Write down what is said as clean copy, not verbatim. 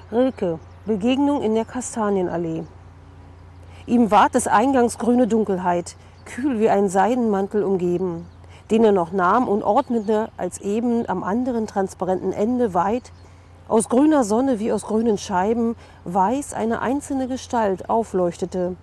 Rilke, Begegnung in der Kastanienallee. Ihm ward des Eingangs grüne Dunkelheit, kühl wie ein Seidenmantel umgeben, den er noch nahm und ordnete, als eben am anderen transparenten Ende weit, aus grüner Sonne wie aus grünen Scheiben, weiß eine einzelne Gestalt aufleuchtete,